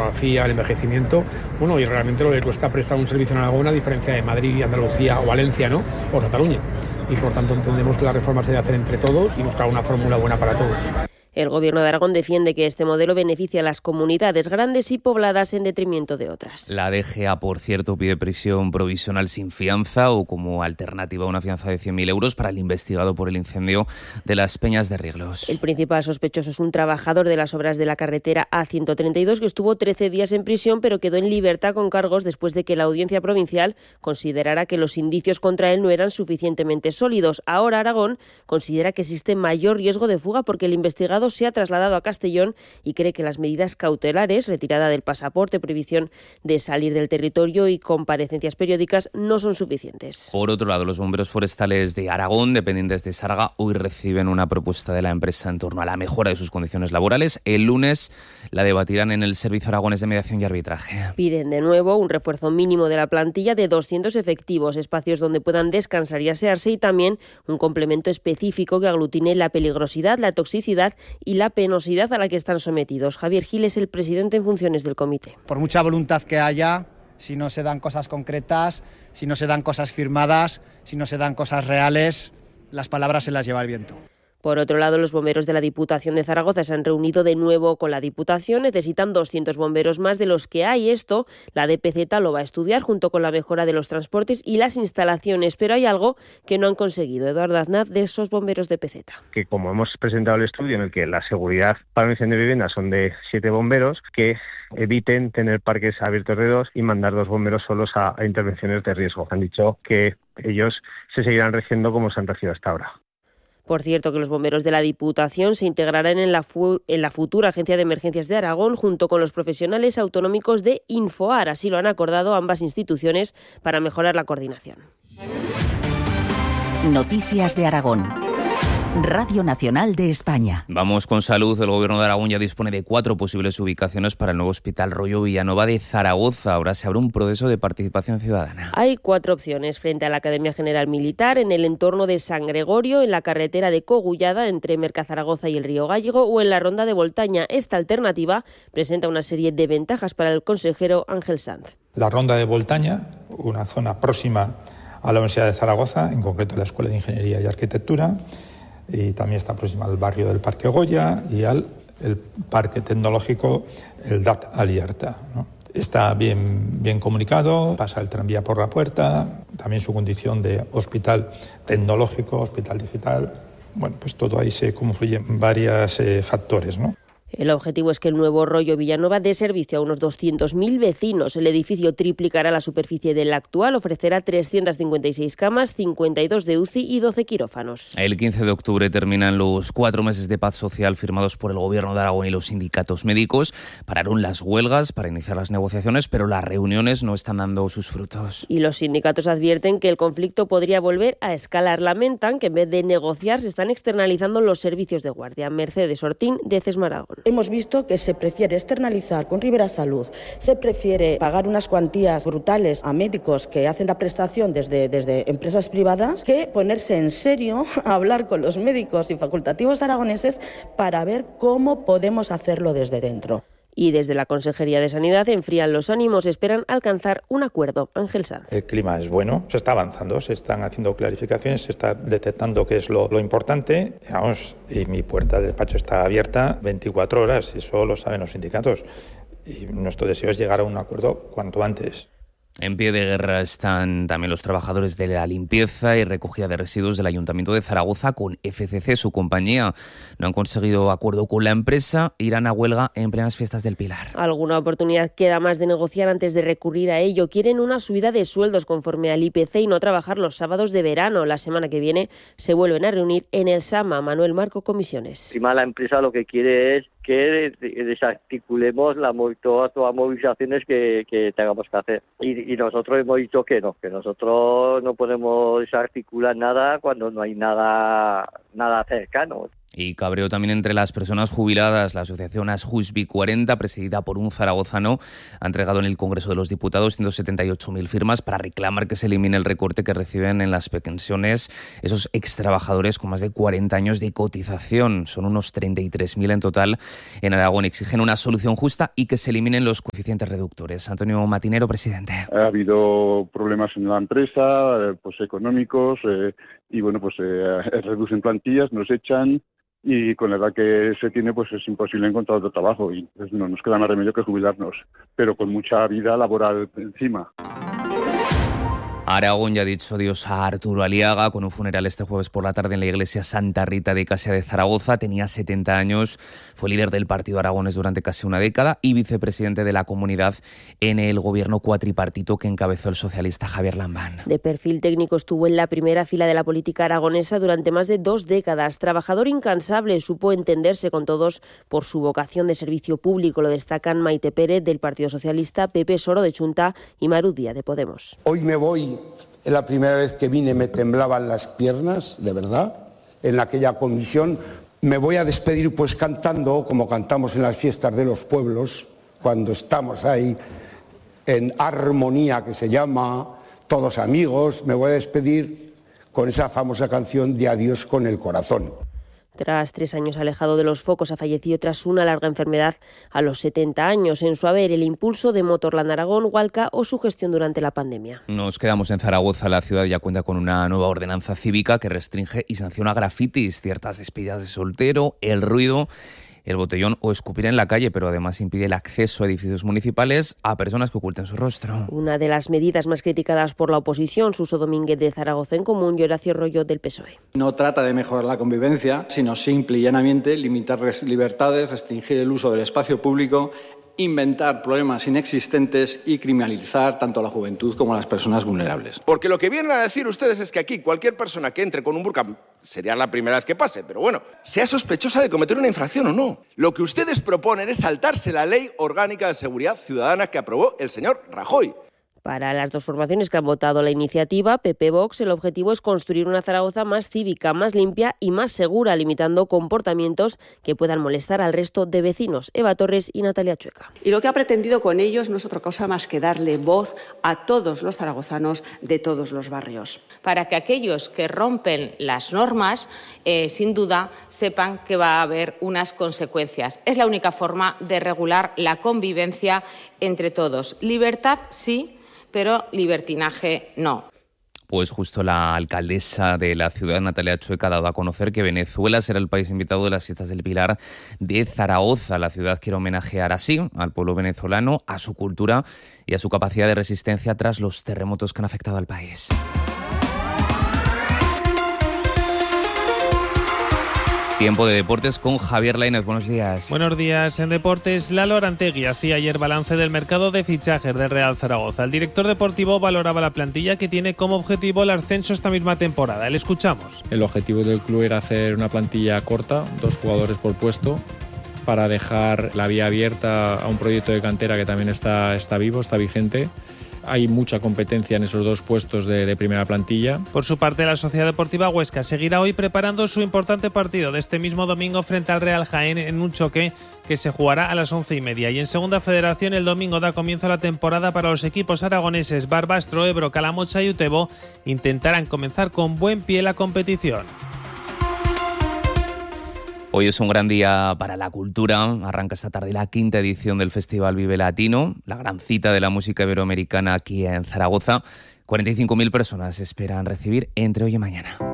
demografía, el envejecimiento, bueno, y realmente lo que cuesta prestar un servicio en Aragón a diferencia de Madrid, Andalucía o Valencia, ¿no? O Cataluña. Y por tanto entendemos que la reforma se debe hacer entre todos y buscar una fórmula buena para todos. El Gobierno de Aragón defiende que este modelo beneficia a las comunidades grandes y pobladas en detrimento de otras. La DGA, por cierto, pide prisión provisional sin fianza o como alternativa a una fianza de 100.000 euros para el investigado por el incendio de las Peñas de Rieglos. El principal sospechoso es un trabajador de las obras de la carretera A132 que estuvo 13 días en prisión pero quedó en libertad con cargos después de que la Audiencia Provincial considerara que los indicios contra él no eran suficientemente sólidos. Ahora Aragón considera que existe mayor riesgo de fuga porque el investigado se ha trasladado a Castellón y cree que las medidas cautelares, retirada del pasaporte, prohibición de salir del territorio y comparecencias periódicas no son suficientes. Por otro lado, los bomberos forestales de Aragón, dependientes de Sarga, hoy reciben una propuesta de la empresa en torno a la mejora de sus condiciones laborales. El lunes la debatirán en el Servicio Aragonés de Mediación y Arbitraje. Piden de nuevo un refuerzo mínimo de la plantilla de 200 efectivos, espacios donde puedan descansar y asearse y también un complemento específico que aglutine la peligrosidad, la toxicidad y la penosidad a la que están sometidos. Javier Gil es el presidente en funciones del comité. Por mucha voluntad que haya, si no se dan cosas concretas, si no se dan cosas firmadas, si no se dan cosas reales, las palabras se las lleva el viento. Por otro lado, los bomberos de la Diputación de Zaragoza se han reunido de nuevo con la Diputación. Necesitan 200 bomberos más de los que hay. Esto la DPZ lo va a estudiar junto con la mejora de los transportes y las instalaciones. Pero hay algo que no han conseguido. Eduardo Aznaz, de esos bomberos de DPZ. Que como hemos presentado el estudio en el que la seguridad para un incendio de vivienda son de 7 bomberos, que eviten tener parques abiertos de 2 y mandar 2 bomberos solos a intervenciones de riesgo. Han dicho que ellos se seguirán regiendo como se han regido hasta ahora. Por cierto, que los bomberos de la Diputación se integrarán en la futura Agencia de Emergencias de Aragón junto con los profesionales autonómicos de Infoar. Así lo han acordado ambas instituciones para mejorar la coordinación. Noticias de Aragón. Radio Nacional de España. Vamos con salud. El Gobierno de Aragón ya dispone de 4 posibles ubicaciones para el nuevo Hospital Rollo Villanova de Zaragoza. Ahora se abre un proceso de participación ciudadana. Hay 4 opciones: frente a la Academia General Militar, en el entorno de San Gregorio, en la carretera de Cogullada entre Mercazaragoza y el Río Gallego o en la Ronda de Voltaña. Esta alternativa presenta una serie de ventajas para el consejero Ángel Sanz. La Ronda de Voltaña, una zona próxima a la Universidad de Zaragoza, en concreto a la Escuela de Ingeniería y Arquitectura, y también está próxima al barrio del Parque Goya y al el Parque Tecnológico, el DAT Alierta, ¿no? Está bien comunicado, pasa el tranvía por la puerta, también su condición de hospital tecnológico, hospital digital. Bueno, pues todo ahí se confluyen varios factores, ¿no? El objetivo es que el nuevo Rollo Villanova dé servicio a unos 200.000 vecinos. El edificio triplicará la superficie del actual, ofrecerá 356 camas, 52 de UCI y 12 quirófanos. El 15 de octubre terminan los 4 meses de paz social firmados por el Gobierno de Aragón y los sindicatos médicos. Pararon las huelgas para iniciar las negociaciones, pero las reuniones no están dando sus frutos. Y los sindicatos advierten que el conflicto podría volver a escalar. Lamentan que en vez de negociar se están externalizando los servicios de guardia. Mercedes Ortín, de CESMA Aragón. Hemos visto que se prefiere externalizar con Ribera Salud, se prefiere pagar unas cuantías brutales a médicos que hacen la prestación desde empresas privadas, que ponerse en serio a hablar con los médicos y facultativos aragoneses para ver cómo podemos hacerlo desde dentro. Y desde la Consejería de Sanidad enfrían los ánimos, esperan alcanzar un acuerdo. Ángel Sanz. El clima es bueno, se está avanzando, se están haciendo clarificaciones, se está detectando qué es lo importante. Vamos, y mi puerta de despacho está abierta 24 horas, eso lo saben los sindicatos. Y nuestro deseo es llegar a un acuerdo cuanto antes. En pie de guerra están también los trabajadores de la limpieza y recogida de residuos del Ayuntamiento de Zaragoza con FCC, su compañía. No han conseguido acuerdo con la empresa, irán a huelga en plenas fiestas del Pilar. Alguna oportunidad queda más de negociar antes de recurrir a ello. Quieren una subida de sueldos conforme al IPC y no trabajar los sábados de verano. La semana que viene se vuelven a reunir en el SAMA. Manuel Marco, Comisiones. Encima la empresa lo que quiere es que desarticulemos todas las movilizaciones que tengamos que hacer. Y nosotros hemos dicho que nosotros no podemos desarticular nada cuando no hay nada cercano. Y cabreo también entre las personas jubiladas. La asociación Asjusbi 40, presidida por un zaragozano, ha entregado en el Congreso de los Diputados 178.000 firmas para reclamar que se elimine el recorte que reciben en las pensiones esos extrabajadores con más de 40 años de cotización. Son unos 33.000 en total en Aragón. Exigen una solución justa y que se eliminen los coeficientes reductores. Antonio Matinero, presidente. Ha habido problemas en la empresa, económicos, y bueno, reducen plantillas, nos echan. Y con la edad que se tiene, pues es imposible encontrar otro trabajo y pues no nos queda más remedio que jubilarnos, pero con mucha vida laboral encima. Aragón ya ha dicho adiós a Arturo Aliaga con un funeral este jueves por la tarde en la iglesia Santa Rita de Casia de Zaragoza. Tenía 70 años, fue líder del partido aragonés durante casi una década y vicepresidente de la comunidad en el gobierno cuatripartito que encabezó el socialista Javier Lambán. De perfil técnico, estuvo en la primera fila de la política aragonesa durante más de 2 décadas. Trabajador incansable, supo entenderse con todos por su vocación de servicio público. Lo destacan Maite Pérez del Partido Socialista, Pepe Soro de Chunta y Maru Díaz de Podemos. Hoy me voy. La primera vez que vine me temblaban las piernas, de verdad, en aquella comisión. Me voy a despedir pues cantando, como cantamos en las fiestas de los pueblos, cuando estamos ahí en armonía, que se llama Todos Amigos. Me voy a despedir con esa famosa canción de Adiós con el corazón. Tras 3 años alejado de los focos, ha fallecido tras una larga enfermedad a los 70 años. En su haber, el impulso de Motorland Aragón, Walca o su gestión durante la pandemia. Nos quedamos en Zaragoza. La ciudad ya cuenta con una nueva ordenanza cívica que restringe y sanciona grafitis, ciertas despedidas de soltero, el ruido, el botellón o escupir en la calle, pero además impide el acceso a edificios municipales a personas que oculten su rostro. Una de las medidas más criticadas por la oposición, Suso Domínguez de Zaragoza en Común y Horacio Rollo del PSOE. No trata de mejorar la convivencia, sino simple y llanamente limitar libertades, restringir el uso del espacio público, inventar problemas inexistentes y criminalizar tanto a la juventud como a las personas vulnerables. Porque lo que vienen a decir ustedes es que aquí cualquier persona que entre con un burka, sería la primera vez que pase, pero bueno, sea sospechosa de cometer una infracción o no. Lo que ustedes proponen es saltarse la Ley Orgánica de Seguridad Ciudadana que aprobó el señor Rajoy. Para las dos formaciones que han votado la iniciativa, PP Vox, el objetivo es construir una Zaragoza más cívica, más limpia y más segura, limitando comportamientos que puedan molestar al resto de vecinos. Eva Torres y Natalia Chueca. Y lo que ha pretendido con ellos no es otra cosa más que darle voz a todos los zaragozanos de todos los barrios. Para que aquellos que rompen las normas, sin duda, sepan que va a haber unas consecuencias. Es la única forma de regular la convivencia entre todos. Libertad sí, pero libertinaje no. Pues justo la alcaldesa de la ciudad, Natalia Chueca, ha dado a conocer que Venezuela será el país invitado de las fiestas del Pilar de Zaragoza. La ciudad quiere homenajear así al pueblo venezolano, a su cultura y a su capacidad de resistencia tras los terremotos que han afectado al país. Tiempo de deportes con Javier Lainez. Buenos días. Buenos días. En deportes, Lalo Arantegui hacía ayer balance del mercado de fichajes del Real Zaragoza. El director deportivo valoraba la plantilla que tiene como objetivo el ascenso esta misma temporada. Le escuchamos. El objetivo del club era hacer una plantilla corta, 2 jugadores por puesto, para dejar la vía abierta a un proyecto de cantera que también está vivo, está vigente. Hay mucha competencia en esos 2 puestos de primera plantilla. Por su parte, la Sociedad Deportiva Huesca seguirá hoy preparando su importante partido de este mismo domingo frente al Real Jaén en un choque que se jugará a las 11:30. Y en Segunda Federación, el domingo da comienzo a la temporada para los equipos aragoneses. Barbastro, Ebro, Calamocha y Utebo intentarán comenzar con buen pie la competición. Hoy es un gran día para la cultura. Arranca esta tarde la 5ª edición del Festival Vive Latino, la gran cita de la música iberoamericana aquí en Zaragoza. 45.000 personas esperan recibir entre hoy y mañana.